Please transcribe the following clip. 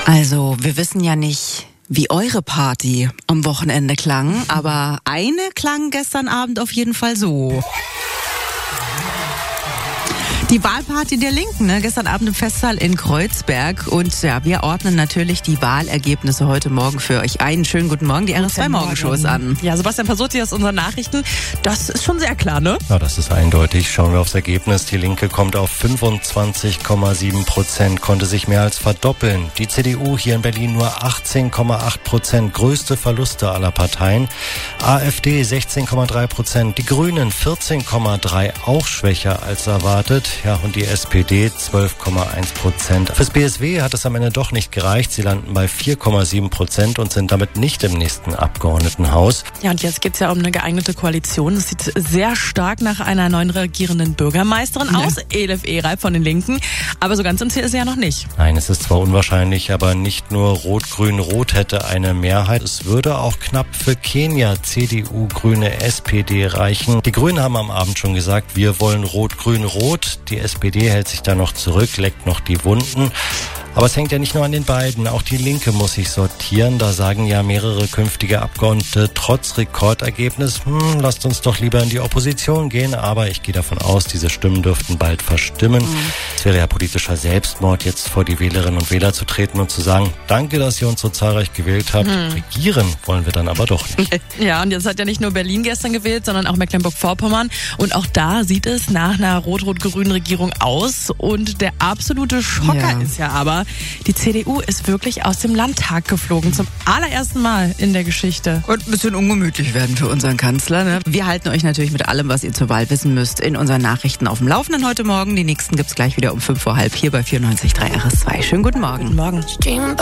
Also, wir wissen ja nicht, wie eure Party am Wochenende klang, aber eine klang gestern Abend auf jeden Fall so. Die Wahlparty der Linken, ne? Gestern Abend im Festsaal in Kreuzberg. Und ja, wir ordnen natürlich die Wahlergebnisse heute Morgen für euch ein. Schönen guten Morgen, die RS2-Morgenshow ist an. Ja, Sebastian Pasotti aus unseren Nachrichten. Das ist schon sehr klar, ne? Ja, das ist eindeutig. Schauen wir aufs Ergebnis. Die Linke kommt auf 25,7%, konnte sich mehr als verdoppeln. Die CDU hier in Berlin nur 18,8%, größte Verluste aller Parteien. AfD 16,3%, die Grünen 14,3%, auch schwächer als erwartet. Ja, und die SPD 12,1%. Fürs BSW hat es am Ende doch nicht gereicht. Sie landen bei 4,7% und sind damit nicht im nächsten Abgeordnetenhaus. Ja, und jetzt geht's ja um eine geeignete Koalition. Es sieht sehr stark nach einer neuen regierenden Bürgermeisterin aus, Elif Ereib von den Linken. Aber so ganz im Ziel ist sie ja noch nicht. Nein, es ist zwar unwahrscheinlich, aber nicht nur Rot-Grün-Rot hätte eine Mehrheit. Es würde auch knapp für Kenia, CDU, Grüne, SPD reichen. Die Grünen haben am Abend schon gesagt, wir wollen Rot-Grün-Rot. Die SPD hält sich da noch zurück, leckt noch die Wunden. Aber es hängt ja nicht nur an den beiden, auch die Linke muss sich sortieren. Da sagen ja mehrere künftige Abgeordnete trotz Rekordergebnis, lasst uns doch lieber in die Opposition gehen. Aber ich gehe davon aus, diese Stimmen dürften bald verstimmen. Es wäre ja politischer Selbstmord, jetzt vor die Wählerinnen und Wähler zu treten und zu sagen, danke, dass ihr uns so zahlreich gewählt habt. Regieren wollen wir dann aber doch nicht. Ja, und jetzt hat ja nicht nur Berlin gestern gewählt, sondern auch Mecklenburg-Vorpommern. Und auch da sieht es nach einer rot-rot-grünen Regierung aus. Und der absolute Schocker ist ja aber, die CDU ist wirklich aus dem Landtag geflogen. Zum allerersten Mal in der Geschichte. Und ein bisschen ungemütlich werden für unseren Kanzler, ne? Wir halten euch natürlich mit allem, was ihr zur Wahl wissen müsst, in unseren Nachrichten auf dem Laufenden heute Morgen. Die nächsten gibt's gleich wieder um 5:30 hier bei 94.3 RS2. Schönen guten Morgen. Guten Morgen.